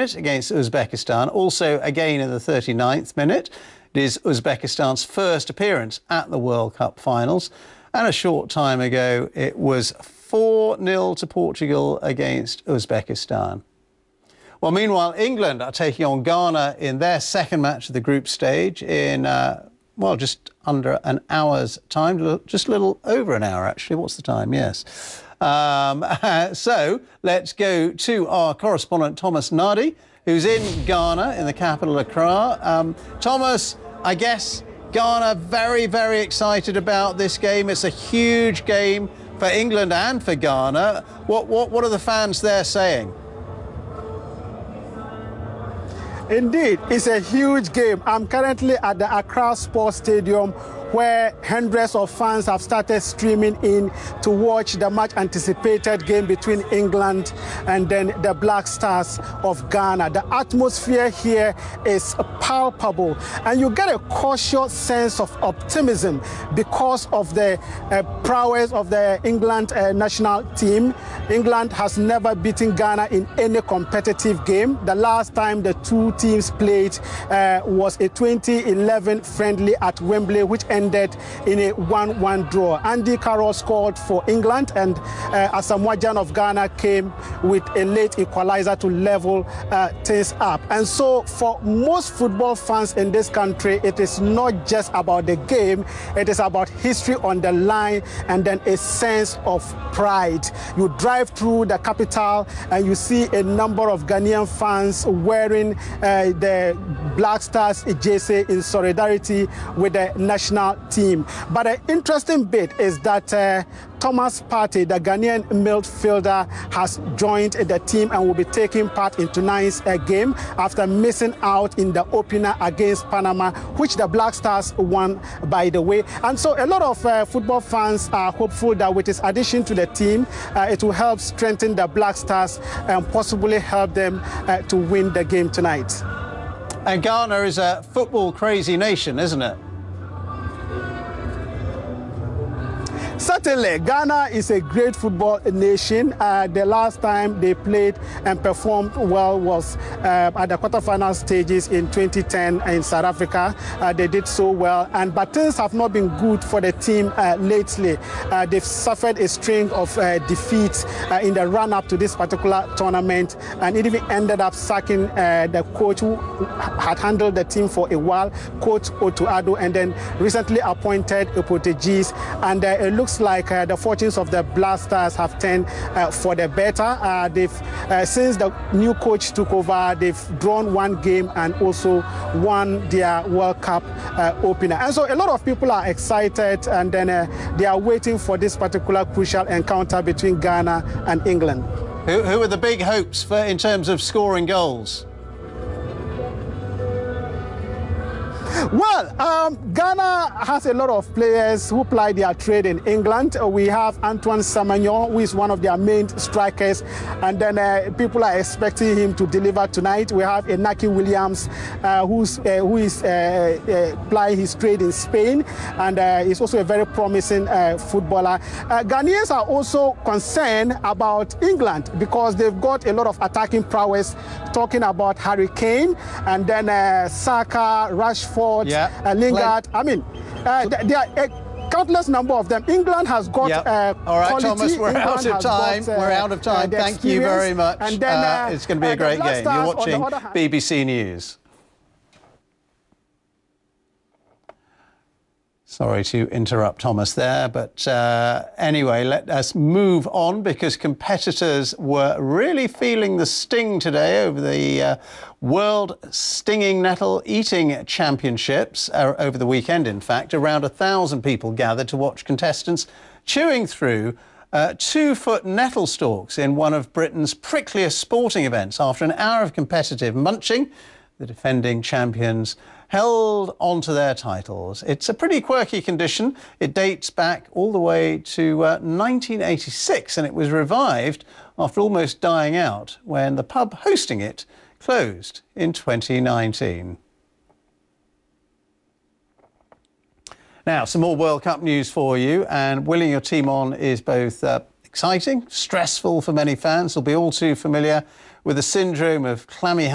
minute against Uzbekistan, also again in the 39th minute. It is Uzbekistan's first appearance at the World Cup finals. And a short time ago, it was 4-0 to Portugal against Uzbekistan. Well, meanwhile, England are taking on Ghana in their second match of the group stage in, well, just under an hour's time, just a little over an hour, actually. What's the time? Yes. So let's go to our correspondent, Thomas Nadi, who's in Ghana, in the capital, Accra. Thomas, I guess Ghana very, very excited about this game. It's a huge game for England and for Ghana. What are the fans there saying? Indeed, it's a huge game. I'm currently at the Accra Sports Stadium, where hundreds of fans have started streaming in to watch the much anticipated game between England and then the Black Stars of Ghana. The atmosphere here is palpable, and you get a cautious sense of optimism because of the prowess of the England national team. England has never beaten Ghana in any competitive game. The last time the two teams played was a 2011 friendly at Wembley, which ended in a 1-1 draw. Andy Carroll scored for England, and Asamoah Gyan of Ghana came with a late equalizer to level things up. And so for most football fans in this country, it is not just about the game, it is about history on the line and then a sense of pride. You drive through the capital and you see a number of Ghanaian fans wearing the Black Stars jersey in solidarity with the national team. But an interesting bit is that Thomas Partey, the Ghanaian midfielder, has joined the team and will be taking part in tonight's game after missing out in the opener against Panama, which the Black Stars won, by the way. And so a lot of football fans are hopeful that with his addition to the team, it will help strengthen the Black Stars and possibly help them to win the game tonight. And Ghana is a football-crazy nation, isn't it? Certainly, Ghana is a great football nation. The last time they played and performed well was at the quarterfinal stages in 2010 in South Africa. They did so well, but things have not been good for the team lately. They've suffered a string of defeats in the run-up to this particular tournament, and it even ended up sacking the coach who had handled the team for a while, Coach Otto Addo, and then recently appointed a Portuguese, and it looks like the fortunes of the Black Stars have turned for the better. They've since the new coach took over, they've drawn one game and also won their World Cup opener. And so a lot of people are excited, and then they are waiting for this particular crucial encounter between Ghana and England. Who are the big hopes for in terms of scoring goals? Well, Ghana has a lot of players who ply their trade in England. We have Antoine Semenyo, who is one of their main strikers, and then people are expecting him to deliver tonight. We have Inaki Williams, who is plying his trade in Spain, and is also a very promising footballer. Ghanaians are also concerned about England because they've got a lot of attacking prowess, talking about Harry Kane, and then Saka, Rashford, Lingard. I mean, there are a countless number of them. England has got all right, quality. Thomas, we're out of time. We're out of time. Thank you very much. And then, it's going to be a great game. You're watching BBC News. Sorry to interrupt Thomas there, but anyway, let us move on because competitors were really feeling the sting today over the World Stinging Nettle Eating Championships over the weekend, in fact. Around 1,000 people gathered to watch contestants chewing through 2-foot nettle stalks in one of Britain's prickliest sporting events. After an hour of competitive munching, the defending champions held onto their titles. It's a pretty quirky condition. It dates back all the way to 1986, and it was revived after almost dying out when the pub hosting it closed in 2019. Now, some more World Cup news for you, and willing your team on is both exciting, stressful for many fans. They'll be all too familiar with the syndrome of clammy hands.